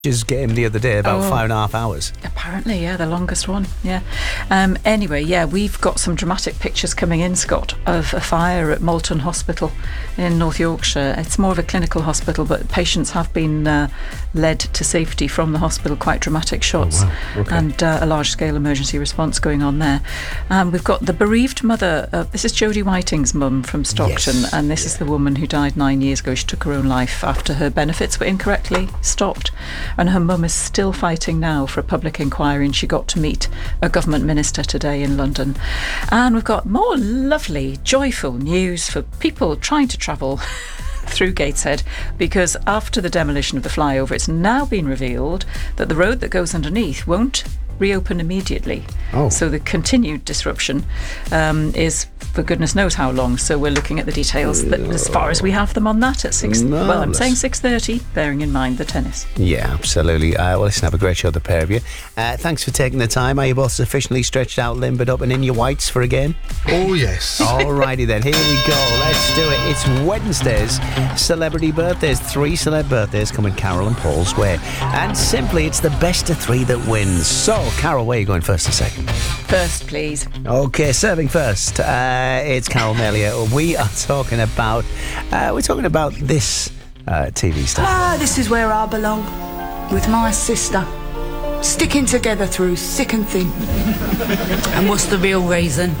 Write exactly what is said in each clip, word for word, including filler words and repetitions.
Just game the other day, about oh, five and a half hours. Apparently, yeah, the longest one, yeah. Um, anyway, yeah, we've got some dramatic pictures coming in, Scott, of a fire at Moulton Hospital in North Yorkshire. It's more of a clinical hospital, but patients have been uh, led to safety from the hospital. Quite dramatic shots. Oh, wow. Okay. And uh, a large-scale emergency response going on there. Um, we've got the bereaved mother. Uh, this is Jodie Whiting's mum from Stockton, yes. and this yeah. is the woman who died nine years ago. She took her own life after her benefits were incorrectly stopped. And her mum is still fighting now for a public inquiry, and she got to meet a government minister today in London. And we've got more lovely, joyful news for people trying to travel through Gateshead, because after the demolition of the flyover, it's now been revealed that the road that goes underneath won't reopen immediately. Oh. So the continued disruption um, is for goodness knows how long. So we're looking at the details that, as far as we have them on that at six. Marvellous. Well, I'm saying six thirty, bearing in mind the tennis. Yeah, absolutely. Uh, well, listen, have a great show, the pair of you. Uh, thanks for taking the time. Are you both sufficiently stretched out, limbered up, and in your whites for a game? Oh yes. Alrighty then, here we go. Let's do it. It's Wednesday's celebrity birthdays. Three celeb birthdays coming Carol and Paul's way, and simply it's the best of three that wins. So, Carol, where are you going first or second? First, please. Okay, serving first. Uh, it's Carol Melia. We are talking about. Uh, we're talking about this uh, T V star. Ah, this is where I belong, with my sister, sticking together through thick and thin. And what's the real reason?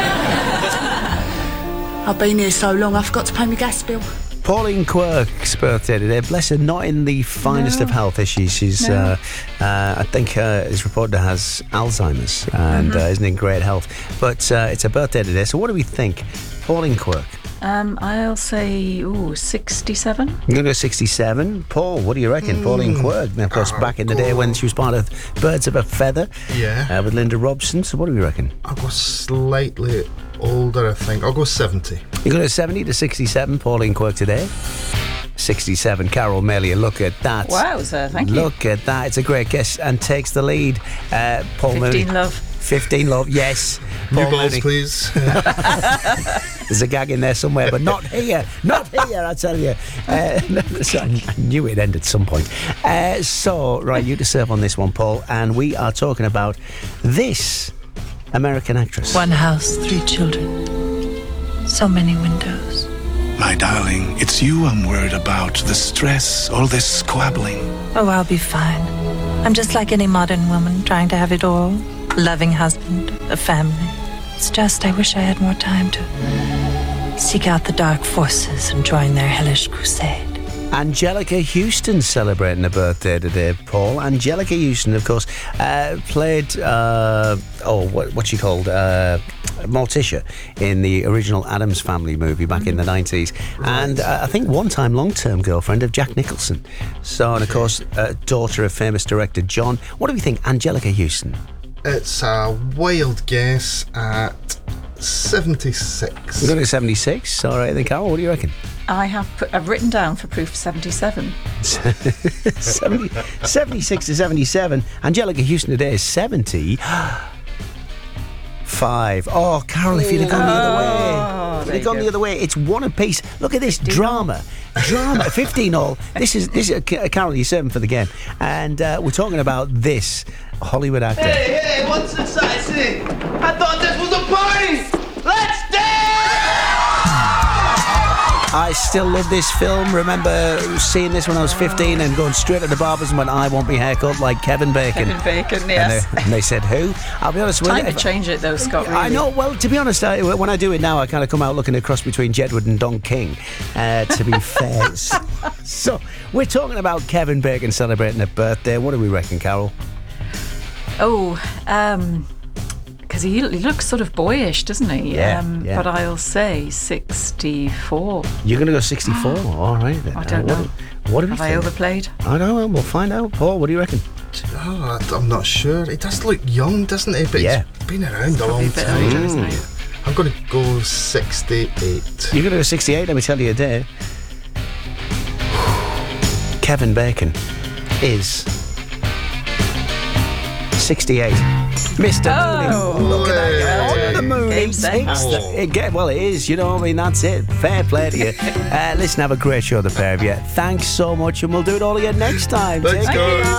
I've been here so long, I forgot to pay my gas bill. Pauline Quirke's birthday today. Bless her, not in the finest no. of health, is she? She's, no. uh, uh, I think, uh, is reported to has Alzheimer's and mm-hmm. uh, isn't in great health. But uh, it's her birthday today. So what do we think? Pauline Quirke. Um, I'll say, ooh, sixty-seven. I'm going to go sixty-seven. Paul, what do you reckon? Mm. Pauline Quirke. Now, of course, I'll back in the go- day when she was part of Birds of a Feather. Yeah. Uh, with Linda Robson. So what do we reckon? I'll go slightly older, I think. I'll go seventy. You're going to seventy to sixty-seven, Pauline Quirke today. sixty-seven, Carol Melia. Look at that. Wowza, thank you. Look at that. It's a great guess and takes the lead. Uh, Paul fifteen Mooney. love. fifteen love, yes. New Paul balls, Mooney. please. There's a gag in there somewhere, but not here. Not here, I tell you. Uh, I knew it ended at some point. Uh, so, right, you to serve on this one, Paul. And we are talking about this American actress. One house, three children. So many windows. My darling, it's you I'm worried about. The stress, all this squabbling. Oh, I'll be fine. I'm just like any modern woman trying to have it all. A loving husband, a family. It's just I wish I had more time to seek out the dark forces and join their hellish crusade. Angelica Houston celebrating her birthday today, Paul. Angelica Houston, of course, uh, played, uh, oh, what, what's she called? Uh, Morticia in the original Addams Family movie back in the nineties. And uh, I think one-time long-term girlfriend of Jack Nicholson. So, and of course, uh, daughter of famous director John. What do we think, Angelica Houston? It's a wild guess at seventy-six. We're going to seventy-six. All right, then, Carol, what do you reckon? I have put, I've written down for proof seventy-seven. seventy, seventy-six to seventy-seven. Angelica Houston today is seventy. Five. Oh, Carol, if you'd have gone the other way. If you'd have gone the other way, it's one apiece. Look at this drama. Drama. fifteen all. This is, this is uh, Carol, you're serving for the game. And uh, we're talking about this Hollywood actor. Hey, hey, what's inside? See, I thought this was a party. Let's dance! I still love this film. Remember seeing this when I was fifteen and going straight to the barbers and went, I want my haircut like Kevin Bacon. Kevin Bacon, yes. And they, and they said, who? I'll be honest with you. Time to change it though, Scott, really. I know. Well, to be honest, I, when I do it now, I kind of come out looking a cross between Jedward and Don King, uh, to be fair. So, we're talking about Kevin Bacon celebrating a birthday. What do we reckon, Carol? Oh, um... because he, he looks sort of boyish, doesn't he? Yeah, um, yeah. But I'll say sixty-four. You're going to go sixty-four? All right, then. I don't uh, know. What, what do you Have think? I overplayed? I don't know. We'll find out. Paul, what do you reckon? Oh, I- I'm not sure. He does look young, doesn't he? But Yeah. he's been around a long a bit time. older, isn't he? I'm going to go sixty-eight. You're going to go sixty-eight, let me tell you a day. Kevin Bacon is sixty-eight. Mister Oh. Mooney. Look at that. On the moon. Game It set. takes the- it get, well, it is. You know, I mean, that's it. Fair play to you. Uh, listen, have a great show, the pair of you. Thanks so much, and we'll do it all again next time. Thanks, Take guys. care.